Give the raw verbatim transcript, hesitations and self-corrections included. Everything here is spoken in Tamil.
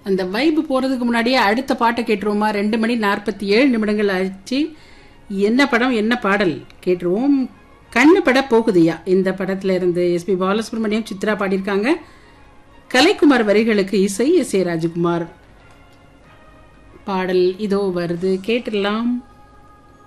அந்த வைப்பு போறதுக்கு முன்னாடியே அடுத்த பாட்டை கேட்டுருவோமா? ரெண்டு மணி நாற்பத்தி ஏழு நிமிடங்கள் ஆச்சு. என்ன படம் என்ன பாடல் கேட்டுருவோம். கண்ணு பட போகுதியா இந்த படத்துல இருந்து எஸ்பி பாலசுப்ரமணியம் சித்ரா பாடியிருக்காங்க. கலைக்குமார் வரிகளுக்கு இசை எஸ் ஏ ராஜகுமார். பாடல் இதோ வருது, கேட்டுடலாம்.